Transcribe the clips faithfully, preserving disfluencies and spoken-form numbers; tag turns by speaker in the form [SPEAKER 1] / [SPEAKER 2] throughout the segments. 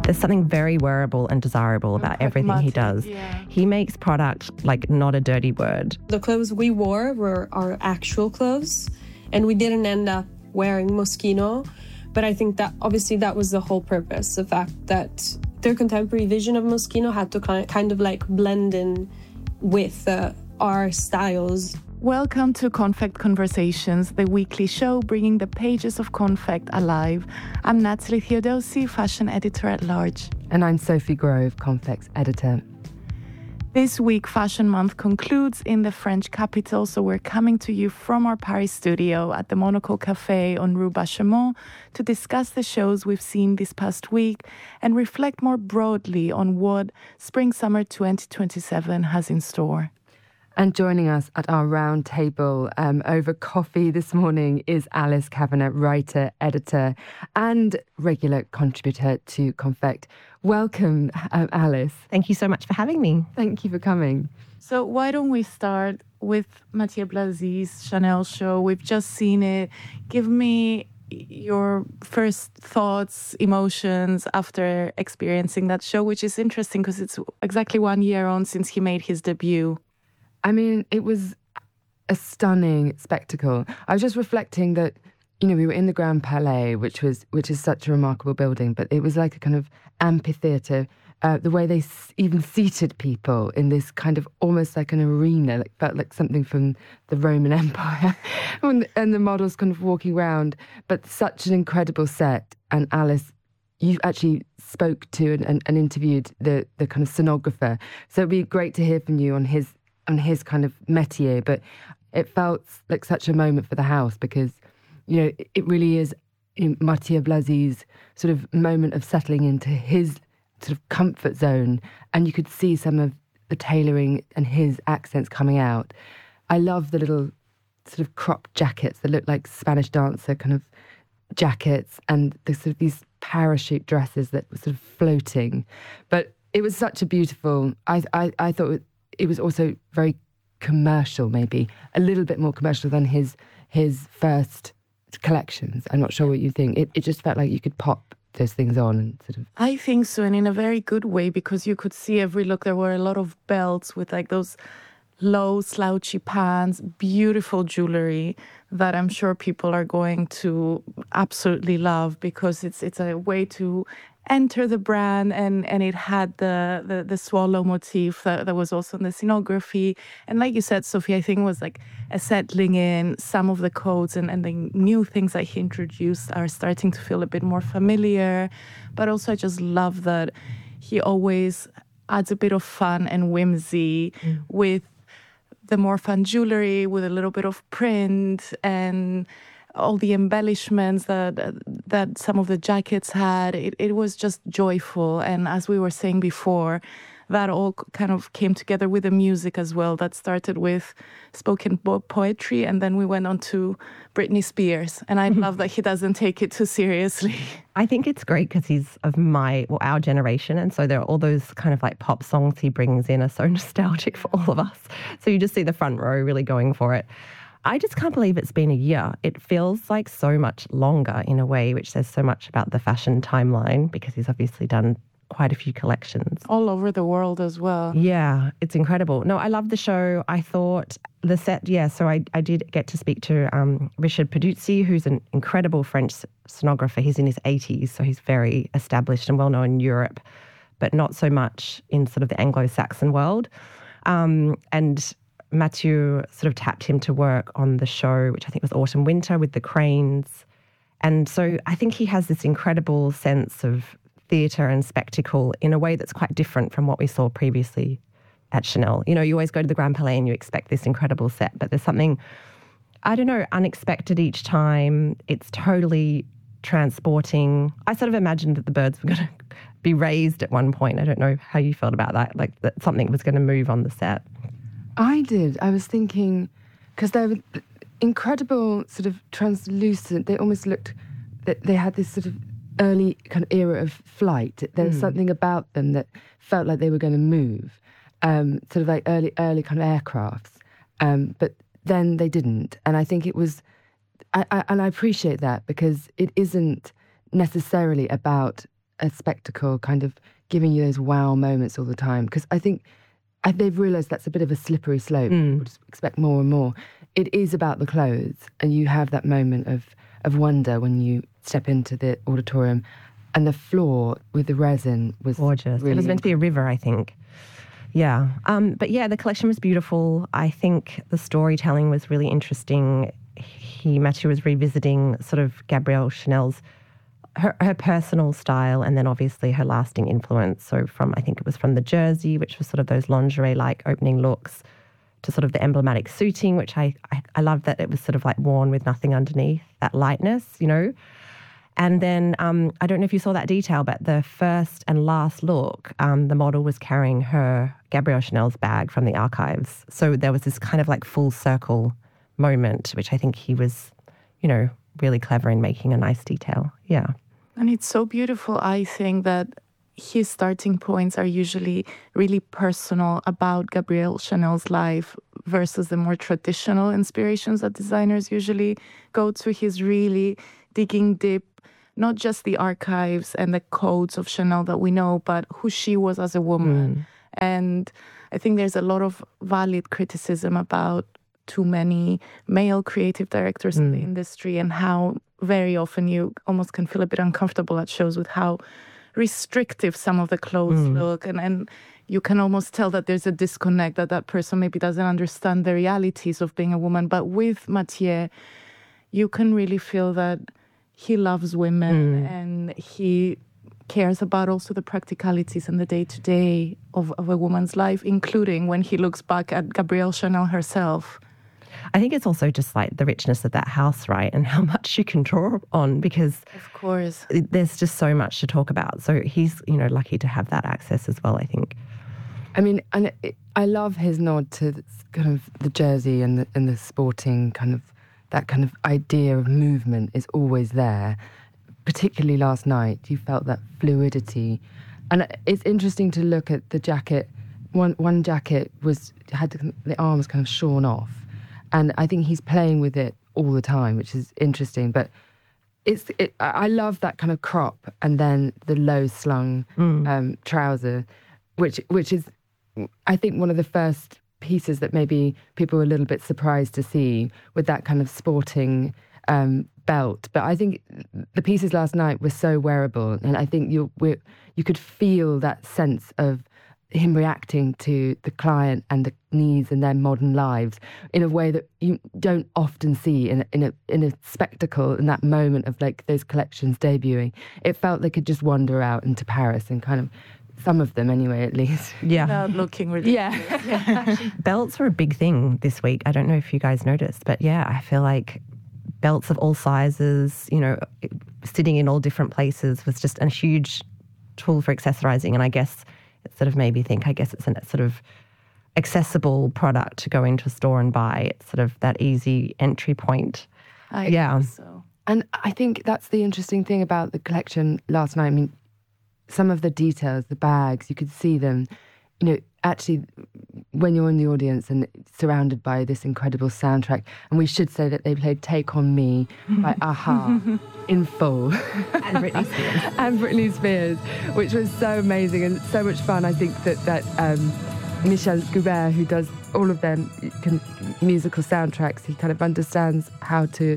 [SPEAKER 1] There's something very wearable and desirable about
[SPEAKER 2] and
[SPEAKER 1] everything he does.
[SPEAKER 2] Yeah.
[SPEAKER 1] He makes product like not a dirty word.
[SPEAKER 3] The clothes we wore were our actual clothes, and we didn't end up wearing Moschino. But I think that obviously that was the whole purpose, the fact that their contemporary vision of Moschino had to kind of like blend in with uh, our styles.
[SPEAKER 2] Welcome to Confect Conversations, the weekly show bringing the pages of Confect alive. I'm Natalie Theodosi, fashion editor at large.
[SPEAKER 4] And I'm Sophie Grove, Confect's editor.
[SPEAKER 2] This week, Fashion Month concludes in the French capital, so we're coming to you from our Paris studio at the Monaco Café on Rue Bachemont to discuss the shows we've seen this past week and reflect more broadly on what Spring-Summer twenty twenty-seven has in store.
[SPEAKER 4] And joining us at our round table um, over coffee this morning is Alice Kavanagh, writer, editor, and regular contributor to Confect. Welcome, um, Alice.
[SPEAKER 1] Thank you so much for having me.
[SPEAKER 4] Thank you for coming.
[SPEAKER 2] So why don't we start with Mathieu Blazy's Chanel show? We've just seen it. Give me your first thoughts, emotions after experiencing that show, which is interesting because it's exactly one year on since he made his debut.
[SPEAKER 4] I mean, it was a stunning spectacle. I was just reflecting that, you know, we were in the Grand Palais, which was which is such a remarkable building, but it was like a kind of amphitheatre. Uh, the way they s- even seated people in this kind of almost like an arena, like felt like something from the Roman Empire, and, and the models kind of walking around. But such an incredible set. And Alice, you actually spoke to and, and, and interviewed the the kind of scenographer, so it'd be great to hear from you on his. on his kind of métier, but it felt like such a moment for the house because, you know, it really is Mathieu Blazy's sort of moment of settling into his sort of comfort zone, and you could see some of the tailoring and his accents coming out. I love the little sort of crop jackets that look like Spanish dancer kind of jackets, and the sort of these parachute dresses that were sort of floating. But it was such a beautiful, I I, I thought it, it was also very commercial, maybe a little bit more commercial than his his first collections. I'm not sure what you think. It it just felt like you could pop those things on and sort of.
[SPEAKER 2] I think so, and in a very good way, because you could see every look. There were a lot of belts with like those low slouchy pants, beautiful jewelry that I'm sure people are going to absolutely love because it's it's a way to enter the brand, and and it had the the, the swallow motif that, that was also in the scenography, and like you said, Sophie, I think it was like a settling in. Some of the codes and, and the new things that he introduced are starting to feel a bit more familiar, but also I just love that he always adds a bit of fun and whimsy mm. with the more fun jewelry, with a little bit of print and all the embellishments that that some of the jackets had. It, it was just joyful. And as we were saying before, that all kind of came together with the music as well. That started with spoken poetry, and then we went on to Britney Spears. And I love that he doesn't take it too seriously.
[SPEAKER 1] I think it's great because he's of my, well, our generation. And so there are all those kind of like pop songs he brings in are so nostalgic for all of us. So you just see the front row really going for it. I just can't believe it's been a year. It feels like so much longer in a way, which says so much about the fashion timeline because he's obviously done quite a few collections.
[SPEAKER 2] All over the world as well.
[SPEAKER 1] Yeah, it's incredible. No, I love the show. I thought the set, yeah, so I, I did get to speak to um, Richard Peduzzi, who's an incredible French scenographer. He's in his eighties, so he's very established and well-known in Europe, but not so much in sort of the Anglo-Saxon world. Um, and Mathieu sort of tapped him to work on the show, which I think was Autumn Winter with the cranes. And so I think he has this incredible sense of theatre and spectacle in a way that's quite different from what we saw previously at Chanel. You know, you always go to the Grand Palais and you expect this incredible set, but there's something, I don't know, unexpected each time. It's totally transporting. I sort of imagined that the birds were going to be raised at one point. I don't know how you felt about that, like that something was going to move on the set.
[SPEAKER 4] I did. I was thinking, because they were incredible, sort of translucent. They almost looked, they had this sort of early kind of era of flight. There was mm. something about them that felt like they were going to move, um, sort of like early, early kind of aircrafts. Um, but then they didn't. And I think it was, I, I, and I appreciate that because it isn't necessarily about a spectacle, kind of giving you those wow moments all the time. Because I think I, they've realised that's a bit of a slippery slope.
[SPEAKER 1] Mm.
[SPEAKER 4] We'll just expect more and more. It is about the clothes, and you have that moment of, of wonder when you step into the auditorium. And the floor with the resin was
[SPEAKER 1] gorgeous.
[SPEAKER 4] Really
[SPEAKER 1] it was meant to be a river, I think. Yeah. Um, but yeah, the collection was beautiful. I think the storytelling was really interesting. He, Mathieu was revisiting sort of Gabrielle Chanel's, her, her personal style, and then obviously her lasting influence. So from, I think it was from the jersey, which was sort of those lingerie-like opening looks, to sort of the emblematic suiting, which I, I, I love that it was sort of like worn with nothing underneath, that lightness, you know. And then, um, I don't know if you saw that detail, but the first and last look, um, the model was carrying her Gabrielle Chanel's bag from the archives. So there was this kind of like full circle moment, which I think he was, you know, really clever in making a nice detail. Yeah.
[SPEAKER 2] And it's so beautiful, I think, that his starting points are usually really personal about Gabrielle Chanel's life versus the more traditional inspirations that designers usually go to. He's really digging deep, not just the archives and the codes of Chanel that we know, but who she was as a woman. Mm. And I think there's a lot of valid criticism about too many male creative directors mm. in the industry, and how very often you almost can feel a bit uncomfortable at shows with how restrictive some of the clothes mm. look. And, and you can almost tell that there's a disconnect, that that person maybe doesn't understand the realities of being a woman. But with Mathieu, you can really feel that he loves women mm. and he cares about also the practicalities and the day-to-day of, of a woman's life, including when he looks back at Gabrielle Chanel herself.
[SPEAKER 1] I think it's also just like the richness of that house, right? And how much you can draw on, because
[SPEAKER 2] of course
[SPEAKER 1] there's just so much to talk about. So he's, you know, lucky to have that access as well, I think.
[SPEAKER 4] I mean, and it, I love his nod to kind of the jersey and the, and the sporting kind of, that kind of idea of movement is always there. Particularly last night, you felt that fluidity. And it's interesting to look at the jacket. One one jacket was had the, the arms kind of shorn off. And I think he's playing with it all the time, which is interesting. But it's it, I love that kind of crop and then the low slung mm. um, trouser, which which is, I think, one of the first pieces that maybe people were a little bit surprised to see, with that kind of sporting um, belt. But I think the pieces last night were so wearable, and I think you you could feel that sense of him reacting to the client and the needs and their modern lives in a way that you don't often see in a, in a in a spectacle, in that moment of like those collections debuting. It felt they could just wander out into Paris and kind of, some of them anyway, at least.
[SPEAKER 1] Yeah.
[SPEAKER 2] Without looking ridiculous.
[SPEAKER 1] Yeah. yeah. Belts were a big thing this week. I don't know if you guys noticed, but yeah, I feel like belts of all sizes, you know, sitting in all different places was just a huge tool for accessorizing. And I guess it sort of made me think, I guess it's a sort of accessible product to go into a store and buy. It's sort of that easy entry point.
[SPEAKER 2] I
[SPEAKER 1] yeah.
[SPEAKER 2] think so.
[SPEAKER 4] And I think that's the interesting thing about the collection last night. I mean, some of the details, the bags, you could see them, you know, actually when you're in the audience and surrounded by this incredible soundtrack. And we should say that they played Take On Me by a-ha in full.
[SPEAKER 1] And Britney Spears.
[SPEAKER 4] and Britney Spears, which was so amazing and so much fun. I think that, that um, Michel Goubert, who does all of their musical soundtracks, he kind of understands how to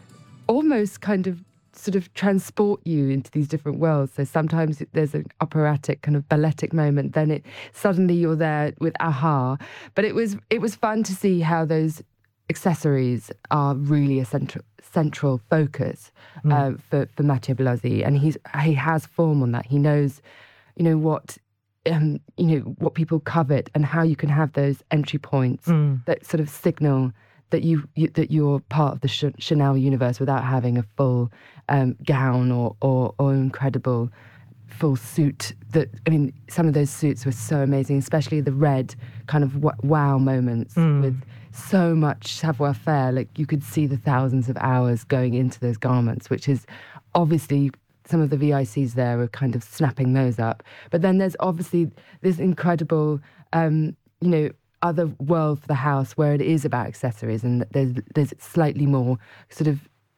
[SPEAKER 4] almost kind of sort of transport you into these different worlds. So sometimes there's an operatic kind of balletic moment, then it suddenly you're there with a-ha. But it was it was fun to see how those accessories are really a central central focus mm. uh, for for Mathieu Bellozi, and he's he has form on that. He knows, you know, what um, you know what people covet and how you can have those entry points mm. that sort of signal that you, you that you're part of the Ch- Chanel universe without having a full um, gown or, or or incredible full suit. That I mean, some of those suits were so amazing, especially the red kind of w- wow moments mm. with so much savoir-faire. Like you could see the thousands of hours going into those garments, which is obviously some of the V I Cs there are kind of snapping those up. But then there's obviously this incredible, um, you know, other world for the house where it is about accessories, and there's there's slightly more sort of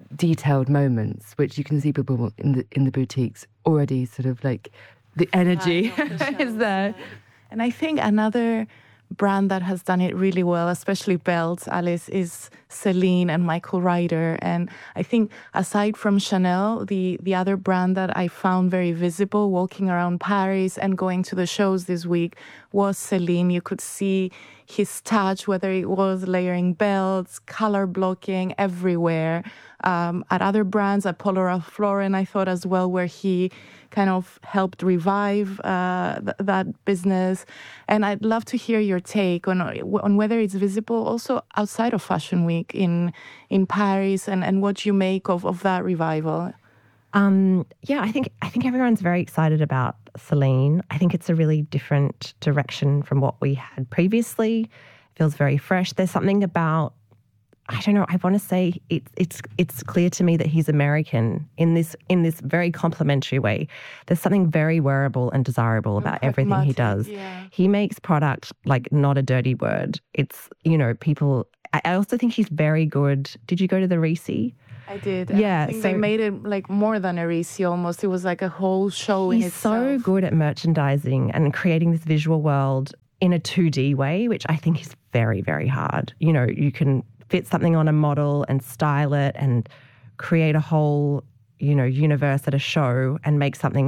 [SPEAKER 4] detailed moments, which you can see people in the in the boutiques already sort of like the energy is there.
[SPEAKER 2] And I think another brand that has done it really well, especially belts, Alice, is Celine and Michael Ryder. And I think aside from Chanel, the, the other brand that I found very visible walking around Paris and going to the shows this week was Celine. You could see his touch, whether it was layering belts, color blocking everywhere. Um, at other brands, at Polo Ralph Lauren, I thought as well, where he kind of helped revive uh, th- that business. And I'd love to hear your take on on whether it's visible also outside of Fashion Week in in Paris, and, and what you make of, of that revival.
[SPEAKER 1] Um, yeah, I think I think everyone's very excited about Celine. I think it's a really different direction from what we had previously. It feels very fresh. There's something about, I don't know, I want to say it's it's it's clear to me that he's American in this in this very complimentary way. There's something very wearable and desirable about
[SPEAKER 2] and
[SPEAKER 1] everything he does.
[SPEAKER 2] Yeah.
[SPEAKER 1] He makes product like not a dirty word. It's, you know, people, I also think he's very good. Did you go to the Risi?
[SPEAKER 2] I did.
[SPEAKER 1] Yeah,
[SPEAKER 2] I think
[SPEAKER 1] so
[SPEAKER 2] they made it like more than a Risi almost. It was like a whole show in
[SPEAKER 1] He's
[SPEAKER 2] itself.
[SPEAKER 1] so good at merchandising and creating this visual world in a two D way, which I think is very, very hard. You know, you can fit something on a model and style it and create a whole, you know, universe at a show and make something